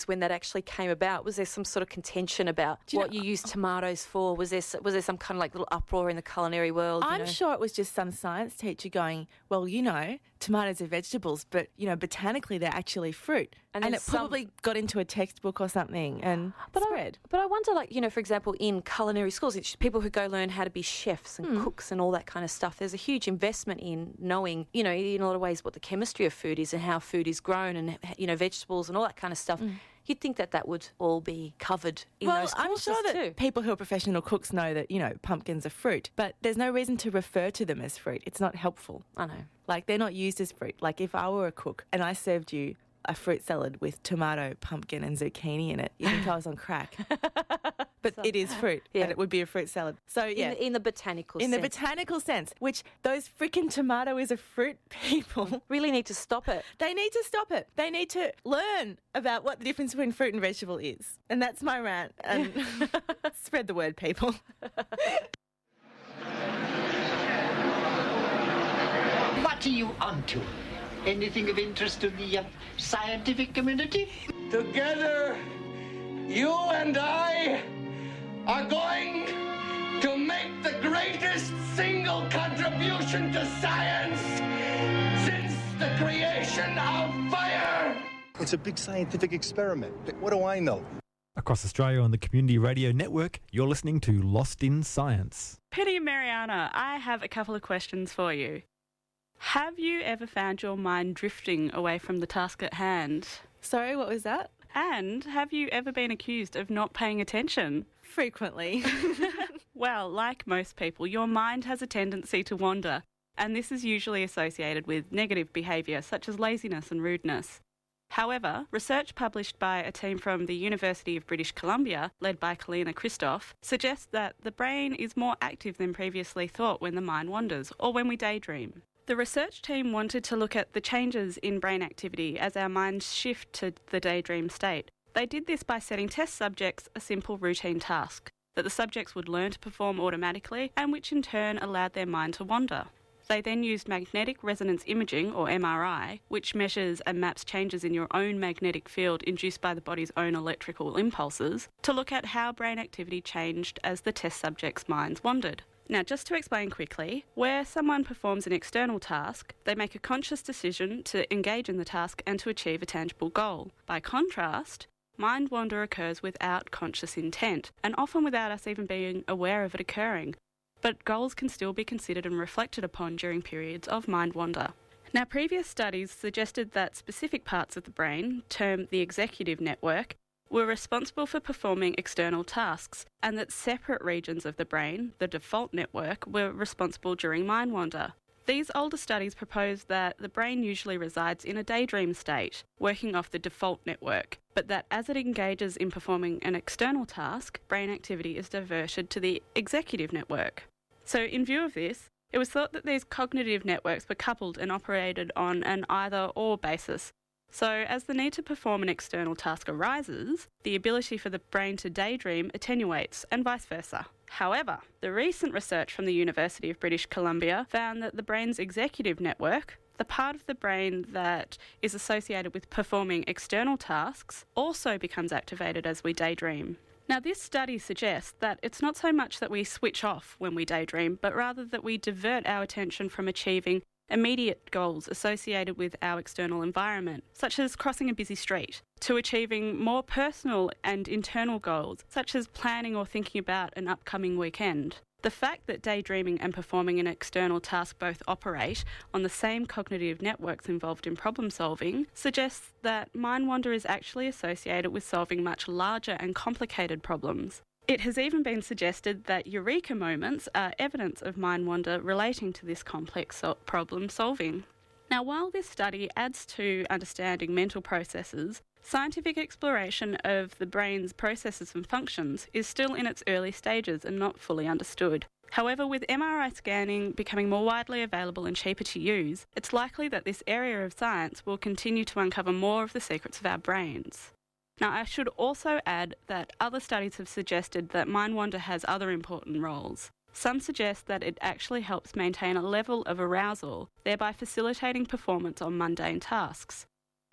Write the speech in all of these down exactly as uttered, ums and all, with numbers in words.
when that actually came about? Was there some sort of contention about you what know, you use tomatoes for? Was there was there some kind of like little uproar in the culinary world? I'm you know? sure it was just some science teacher going, well, you know, tomatoes are vegetables, but, you know, botanically they're actually fruit. And And, then it probably some- got into a textbook or something and But spread. I, but I wonder, like, you know, for example, in culinary schools, it's people who go learn how to be chefs and Hmm. cooks and all that kind of stuff. There's a huge investment in knowing, you know, in a lot of ways what the chemistry of food is and how food is grown and, you know, vegetables and all that kind of stuff. You'd think that that would all be covered in well, those I'm courses sure that too. people who are professional cooks know that, you know, pumpkins are fruit, but there's no reason to refer to them as fruit. It's not helpful. I know. Like, they're not used as fruit. Like, if I were a cook and I served you a fruit salad with tomato, pumpkin and zucchini in it, you think I was on crack. But So- it is fruit, Yeah. and it would be a fruit salad. So, In, yeah. the, in the botanical In sense. the botanical sense, which those freaking tomato is a fruit people, Really need to stop it. they need to stop it. They need to learn about what the difference between fruit and vegetable is. And that's my rant. And spread the word, people. What are you onto? Anything of interest to the uh, scientific community? Together, you and I are going to make the greatest single contribution to science since the creation of fire. It's a big scientific experiment. What do I know? Across Australia on the Community Radio Network, you're listening to Lost in Science. Penny and Mariana, I have a couple of questions for you. Have you ever found your mind drifting away from the task at hand? Sorry, what was that? And have you ever been accused of not paying attention? Frequently. Well, like most people, your mind has a tendency to wander, and this is usually associated with negative behaviour such as laziness and rudeness. However, research published by a team from the University of British Columbia, led by Kalina Christoph, suggests that the brain is more active than previously thought when the mind wanders, or when we daydream. The research team wanted to look at the changes in brain activity as our minds shift to the daydream state. They did this by setting test subjects a simple routine task that the subjects would learn to perform automatically and which in turn allowed their mind to wander. They then used magnetic resonance imaging, or M R I, which measures and maps changes in your own magnetic field induced by the body's own electrical impulses, to look at how brain activity changed as the test subjects' minds wandered. Now, just to explain quickly, where someone performs an external task, they make a conscious decision to engage in the task and to achieve a tangible goal. By contrast, mind wander occurs without conscious intent, and often without us even being aware of it occurring. But goals can still be considered and reflected upon during periods of mind wander. Now, previous studies suggested that specific parts of the brain, termed the executive network, were responsible for performing external tasks, and that separate regions of the brain, the default network, were responsible during mind wander. These older studies proposed that the brain usually resides in a daydream state, working off the default network, but that as it engages in performing an external task, brain activity is diverted to the executive network. So in view of this, it was thought that these cognitive networks were coupled and operated on an either-or basis. So as the need to perform an external task arises, the ability for the brain to daydream attenuates, and vice versa. However, the recent research from the University of British Columbia found that the brain's executive network, the part of the brain that is associated with performing external tasks, also becomes activated as we daydream. Now, this study suggests that it's not so much that we switch off when we daydream, but rather that we divert our attention from achieving immediate goals associated with our external environment, such as crossing a busy street, to achieving more personal and internal goals, such as planning or thinking about an upcoming weekend. The fact that daydreaming and performing an external task both operate on the same cognitive networks involved in problem solving suggests that mind wander is actually associated with solving much larger and complicated problems. It has even been suggested that eureka moments are evidence of mind wander relating to this complex so- problem solving. Now, while this study adds to understanding mental processes, scientific exploration of the brain's processes and functions is still in its early stages and not fully understood. However, with M R I scanning becoming more widely available and cheaper to use, it's likely that this area of science will continue to uncover more of the secrets of our brains. Now, I should also add that other studies have suggested that mind wander has other important roles. Some suggest that it actually helps maintain a level of arousal, thereby facilitating performance on mundane tasks.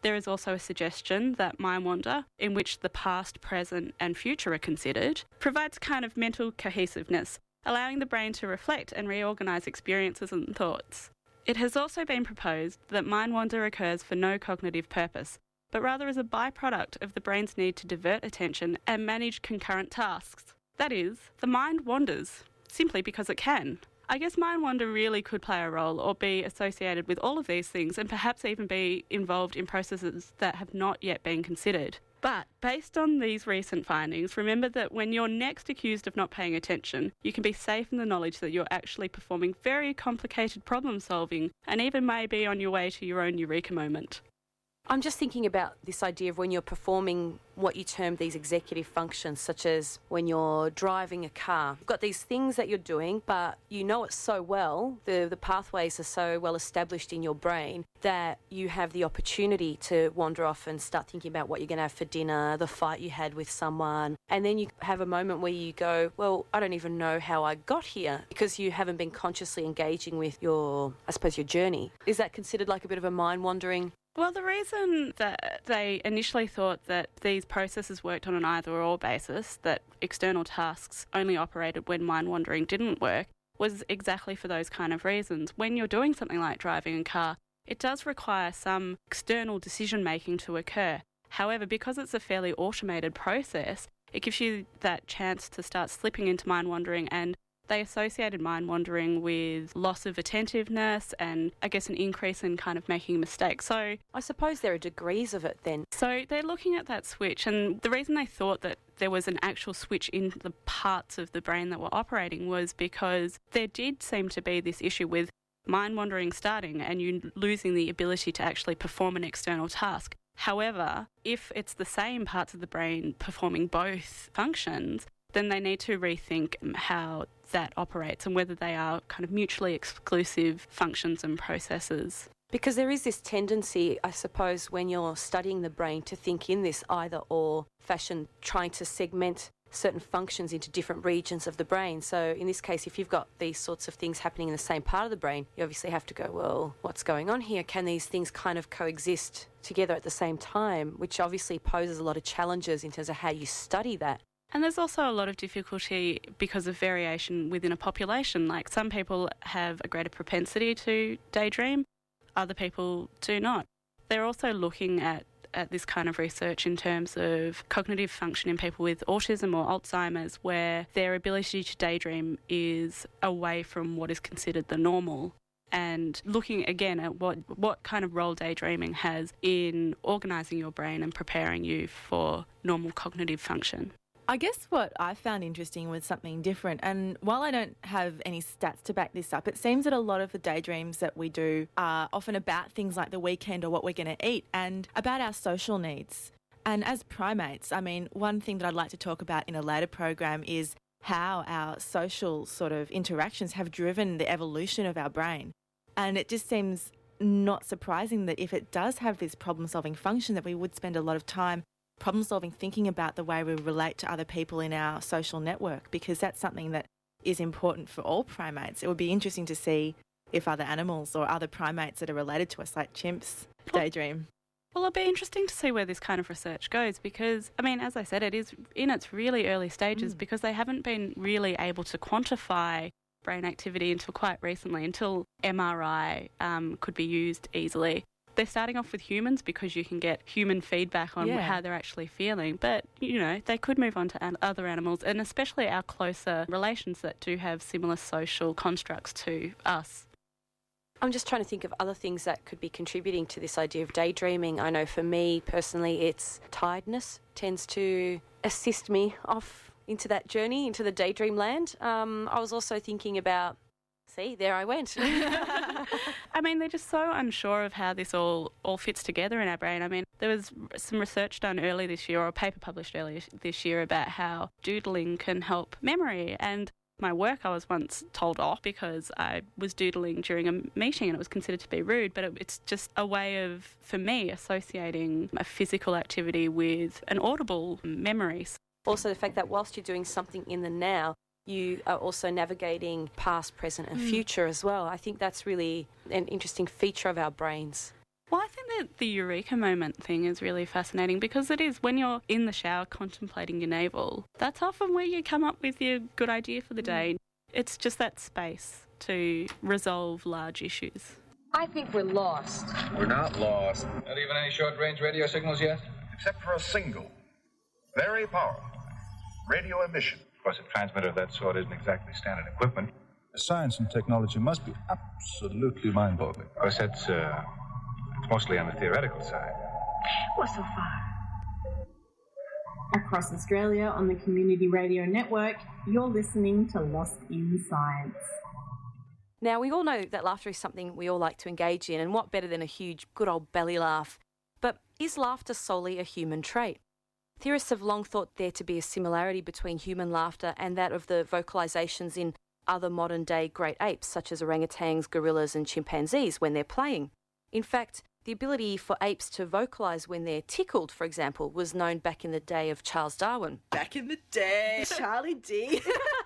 There is also a suggestion that Mind Wander, in which the past, present and future are considered, provides kind of mental cohesiveness, allowing the brain to reflect and reorganise experiences and thoughts. It has also been proposed that Mind Wander occurs for no cognitive purpose, but rather as a byproduct of the brain's need to divert attention and manage concurrent tasks. That is, the mind wanders, simply because it can. I guess Mind Wander really could play a role or be associated with all of these things and perhaps even be involved in processes that have not yet been considered. But based on these recent findings, remember that when you're next accused of not paying attention, you can be safe in the knowledge that you're actually performing very complicated problem solving and even may be on your way to your own eureka moment. I'm just thinking about this idea of when you're performing what you term these executive functions, such as when you're driving a car. You've got these things that you're doing, but you know it so well, the, the pathways are so well established in your brain that you have the opportunity to wander off and start thinking about what you're going to have for dinner, the fight you had with someone, and then you have a moment where you go, well, I don't even know how I got here, because you haven't been consciously engaging with your, I suppose, your journey. Is that considered like a bit of a mind wandering? Well, the reason that they initially thought that these processes worked on an either-or basis, that external tasks only operated when mind wandering didn't work, was exactly for those kind of reasons. When you're doing something like driving a car, it does require some external decision-making to occur. However, because it's a fairly automated process, it gives you that chance to start slipping into mind wandering, and they associated mind wandering with loss of attentiveness and, I guess, an increase in kind of making mistakes. So I suppose there are degrees of it then. So they're looking at that switch, and the reason they thought that there was an actual switch in the parts of the brain that were operating was because there did seem to be this issue with mind wandering starting and you losing the ability to actually perform an external task. However, if it's the same parts of the brain performing both functions, then they need to rethink how that operates and whether they are kind of mutually exclusive functions and processes. Because there is this tendency, I suppose, when you're studying the brain to think in this either-or fashion, trying to segment certain functions into different regions of the brain. So in this case, if you've got these sorts of things happening in the same part of the brain, you obviously have to go, well, what's going on here? Can these things kind of coexist together at the same time? Which obviously poses a lot of challenges in terms of how you study that. And there's also a lot of difficulty because of variation within a population. Like some people have a greater propensity to daydream, other people do not. They're also looking at, at this kind of research in terms of cognitive function in people with autism or Alzheimer's, where their ability to daydream is away from what is considered the normal. And looking again at what, what kind of role daydreaming has in organising your brain and preparing you for normal cognitive function. I guess what I found interesting was something different, and while I don't have any stats to back this up, it seems that a lot of the daydreams that we do are often about things like the weekend or what we're going to eat and about our social needs. And as primates, I mean, one thing that I'd like to talk about in a later program is how our social sort of interactions have driven the evolution of our brain. And it just seems not surprising that if it does have this problem-solving function, that we would spend a lot of time problem-solving, thinking about the way we relate to other people in our social network, because that's something that is important for all primates. It would be interesting to see if other animals or other primates that are related to us, like chimps, daydream. Well, it'll be interesting to see where this kind of research goes because, I mean, as I said, it is in its really early stages mm. because they haven't been really able to quantify brain activity until quite recently, until M R I um, could be used easily. They're starting off with humans because you can get human feedback on yeah. how they're actually feeling. But, you know, they could move on to an- other animals, and especially our closer relations that do have similar social constructs to us. I'm just trying to think of other things that could be contributing to this idea of daydreaming. I know for me personally, it's tiredness tends to assist me off into that journey, into the daydream land. Um, I was also thinking about See, there I went. I mean, they're just so unsure of how this all, all fits together in our brain. I mean, there was some research done early this year, or a paper published earlier this year, about how doodling can help memory. And my work I was once told off because I was doodling during a meeting and it was considered to be rude, but it, it's just a way of, for me, associating a physical activity with an audible memory. Also, the fact that whilst you're doing something in the now, you are also navigating past, present and future as well. I think that's really an interesting feature of our brains. Well, I think that the eureka moment thing is really fascinating because it is when you're in the shower contemplating your navel, that's often where you come up with your good idea for the day. It's just that space to resolve large issues. I think we're lost. We're not lost. Not even any short-range radio signals yet? Except for a single, very powerful radio emission. Of course, a transmitter of that sort isn't exactly standard equipment. Science and technology must be absolutely mind-boggling. Of course, that's uh, it's mostly on the theoretical side. We're so far. Across Australia on the Community Radio Network, you're listening to Lost in Science. Now, we all know that laughter is something we all like to engage in, and what better than a huge, good old belly laugh? But is laughter solely a human trait? Theorists have long thought there to be a similarity between human laughter and that of the vocalisations in other modern-day great apes, such as orangutans, gorillas and chimpanzees, when they're playing. In fact, the ability for apes to vocalise when they're tickled, for example, was known back in the day of Charles Darwin. Back in the day, Charlie D.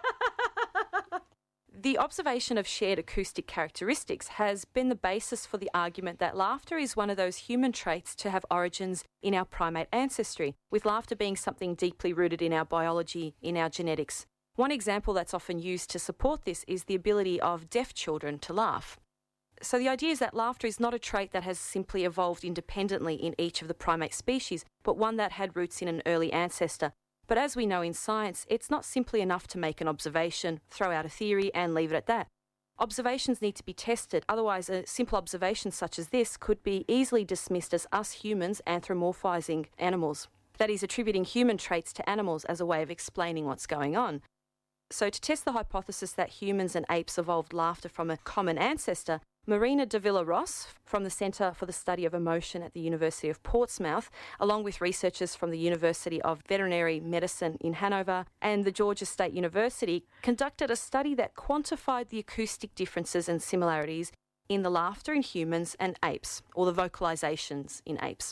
The observation of shared acoustic characteristics has been the basis for the argument that laughter is one of those human traits to have origins in our primate ancestry, with laughter being something deeply rooted in our biology, in our genetics. One example that's often used to support this is the ability of deaf children to laugh. So the idea is that laughter is not a trait that has simply evolved independently in each of the primate species, but one that had roots in an early ancestor. But as we know in science, it's not simply enough to make an observation, throw out a theory and leave it at that. Observations need to be tested, otherwise a simple observation such as this could be easily dismissed as us humans anthropomorphizing animals. That is, attributing human traits to animals as a way of explaining what's going on. So to test the hypothesis that humans and apes evolved laughter from a common ancestor, Marina de Villa-Ross from the Centre for the Study of Emotion at the University of Portsmouth, along with researchers from the University of Veterinary Medicine in Hanover and the Georgia State University, conducted a study that quantified the acoustic differences and similarities in the laughter in humans and apes, or the vocalisations in apes.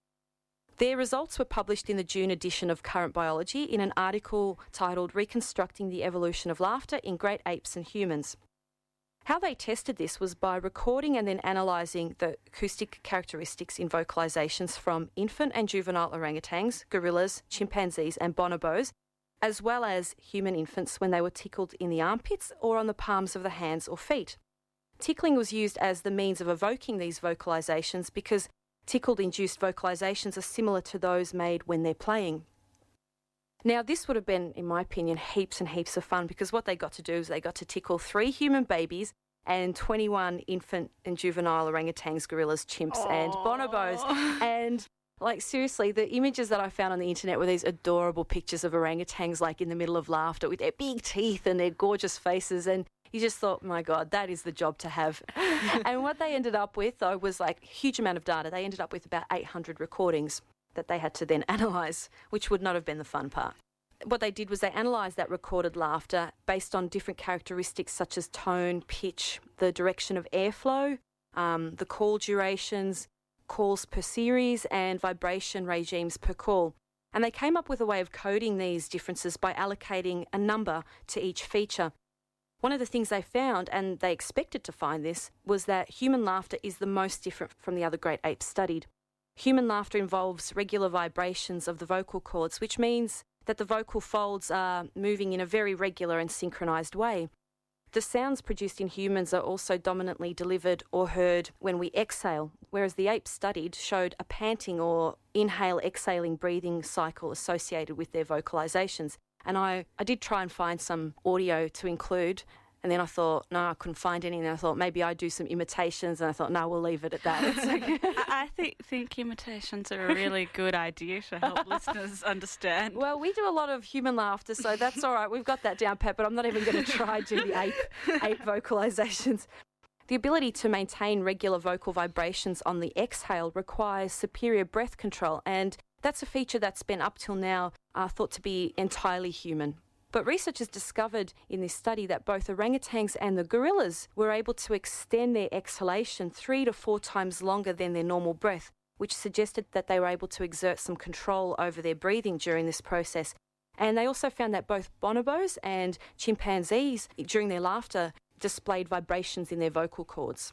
Their results were published in the June edition of Current Biology in an article titled Reconstructing the Evolution of Laughter in Great Apes and Humans. How they tested this was by recording and then analysing the acoustic characteristics in vocalisations from infant and juvenile orangutans, gorillas, chimpanzees and bonobos, as well as human infants when they were tickled in the armpits or on the palms of the hands or feet. Tickling was used as the means of evoking these vocalisations because tickled-induced vocalisations are similar to those made when they're playing. Now, this would have been, in my opinion, heaps and heaps of fun because what they got to do is they got to tickle three human babies and twenty-one infant and juvenile orangutans, gorillas, chimps Aww. and bonobos. And, like, seriously, the images that I found on the internet were these adorable pictures of orangutans, like, in the middle of laughter with their big teeth and their gorgeous faces. And you just thought, my God, that is the job to have. And what they ended up with, though, was, like, a huge amount of data. They ended up with about eight hundred recordings that they had to then analyse, which would not have been the fun part. What they did was they analysed that recorded laughter based on different characteristics such as tone, pitch, the direction of airflow, um, the call durations, calls per series, and vibration regimes per call. And they came up with a way of coding these differences by allocating a number to each feature. One of the things they found, and they expected to find this, was that human laughter is the most different from the other great apes studied. Human laughter involves regular vibrations of the vocal cords, which means that the vocal folds are moving in a very regular and synchronised way. The sounds produced in humans are also dominantly delivered or heard when we exhale, whereas the apes studied showed a panting or inhale-exhaling breathing cycle associated with their vocalisations. And I, I did try and find some audio to include, and then I thought, no, I couldn't find any, and I thought maybe I'd do some imitations, and I thought, no, we'll leave it at that. It's okay. I think, think imitations are a really good idea to help listeners understand. Well, we do a lot of human laughter, so that's all right. We've got that down pat, but I'm not even going to try to do the ape, ape vocalisations. The ability to maintain regular vocal vibrations on the exhale requires superior breath control, and that's a feature that's been up till now uh, thought to be entirely human. But researchers discovered in this study that both orangutans and the gorillas were able to extend their exhalation three to four times longer than their normal breath, which suggested that they were able to exert some control over their breathing during this process. And they also found that both bonobos and chimpanzees, during their laughter, displayed vibrations in their vocal cords.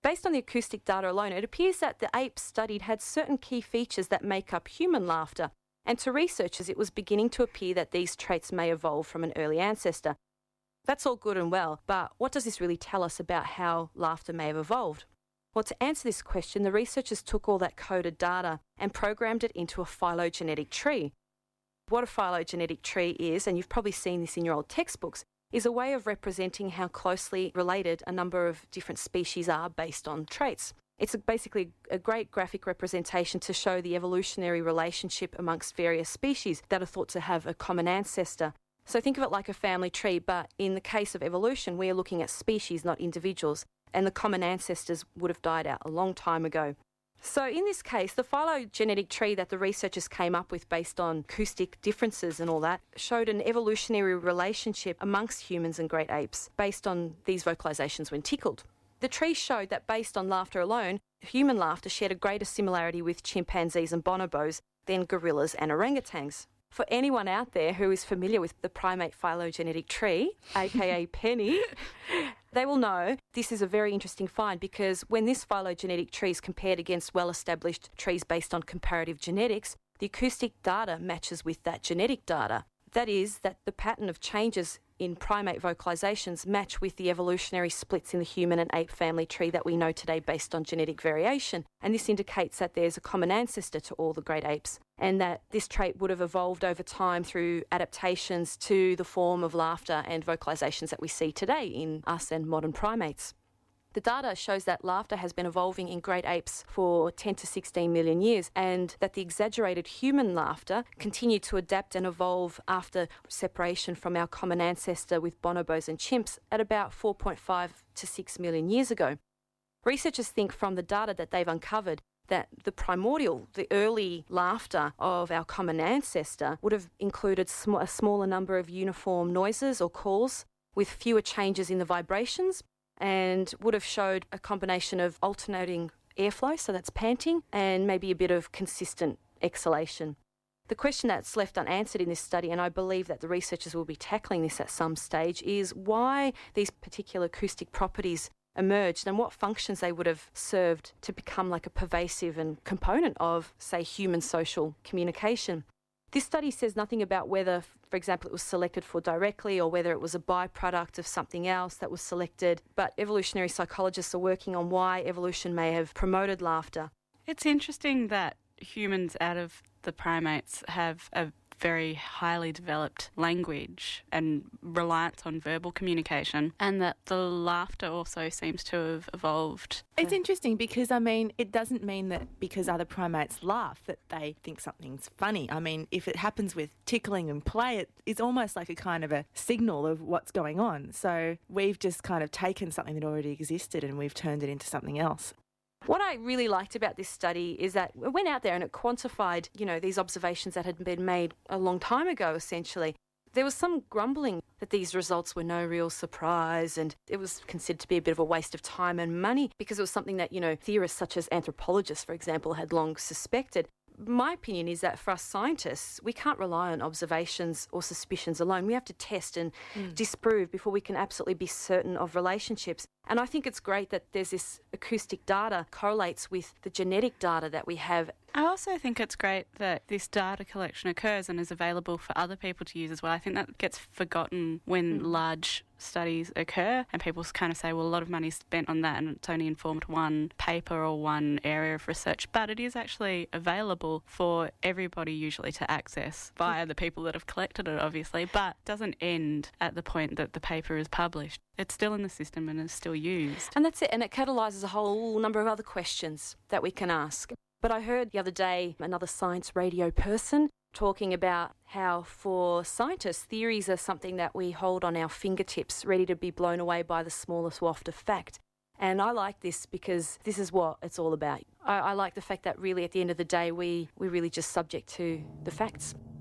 Based on the acoustic data alone, it appears that the apes studied had certain key features that make up human laughter, and to researchers it was beginning to appear that these traits may evolve from an early ancestor. That's all good and well, but what does this really tell us about how laughter may have evolved? Well, to answer this question, the researchers took all that coded data and programmed it into a phylogenetic tree. What a phylogenetic tree is, and you've probably seen this in your old textbooks, is a way of representing how closely related a number of different species are based on traits. It's basically a great graphic representation to show the evolutionary relationship amongst various species that are thought to have a common ancestor. So think of it like a family tree, but in the case of evolution, we are looking at species, not individuals, and the common ancestors would have died out a long time ago. So in this case, the phylogenetic tree that the researchers came up with based on acoustic differences and all that showed an evolutionary relationship amongst humans and great apes based on these vocalizations when tickled. The tree showed that based on laughter alone, human laughter shared a greater similarity with chimpanzees and bonobos than gorillas and orangutans. For anyone out there who is familiar with the primate phylogenetic tree, aka Penny, they will know this is a very interesting find because when this phylogenetic tree is compared against well-established trees based on comparative genetics, the acoustic data matches with that genetic data. That is, that the pattern of changes in primate vocalizations match with the evolutionary splits in the human and ape family tree that we know today based on genetic variation. And this indicates that there's a common ancestor to all the great apes and that this trait would have evolved over time through adaptations to the form of laughter and vocalizations that we see today in us and modern primates. The data shows that laughter has been evolving in great apes for ten to sixteen million years and that the exaggerated human laughter continued to adapt and evolve after separation from our common ancestor with bonobos and chimps at about four point five to six million years ago. Researchers think from the data that they've uncovered that the primordial, the early laughter of our common ancestor would have included sm- a smaller number of uniform noises or calls with fewer changes in the vibrations, and would have showed a combination of alternating airflow, so that's panting, and maybe a bit of consistent exhalation. The question that's left unanswered in this study, and I believe that the researchers will be tackling this at some stage, is why these particular acoustic properties emerged and what functions they would have served to become like a pervasive and component of, say, human social communication. This study says nothing about whether, for example, it was selected for directly or whether it was a byproduct of something else that was selected, but evolutionary psychologists are working on why evolution may have promoted laughter. It's interesting that humans out of the primates have a very highly developed language and reliance on verbal communication, and that the laughter also seems to have evolved. It's interesting because, I mean, it doesn't mean that because other primates laugh that they think something's funny. I mean, if it happens with tickling and play, it, it's almost like a kind of a signal of what's going on. So we've just kind of taken something that already existed and we've turned it into something else. What I really liked about this study is that it went out there and it quantified, you know, these observations that had been made a long time ago, essentially. There was some grumbling that these results were no real surprise and it was considered to be a bit of a waste of time and money because it was something that, you know, theorists such as anthropologists, for example, had long suspected. My opinion is that for us scientists, we can't rely on observations or suspicions alone. We have to test and mm. disprove before we can absolutely be certain of relationships. And I think it's great that there's this acoustic data correlates with the genetic data that we have. I also think it's great that this data collection occurs and is available for other people to use as well. I think that gets forgotten when mm. large studies occur and people kind of say, well, a lot of money is spent on that and it's only informed one paper or one area of research. But it is actually available for everybody usually to access via the people that have collected it, obviously, but doesn't end at the point that the paper is published. It's still in the system and is still used. And that's it. And it catalyses a whole number of other questions that we can ask. But I heard the other day another science radio person talking about how for scientists, theories are something that we hold on our fingertips, ready to be blown away by the smallest waft of fact. And I like this because this is what it's all about. I, I like the fact that really at the end of the day, we, we're really just subject to the facts.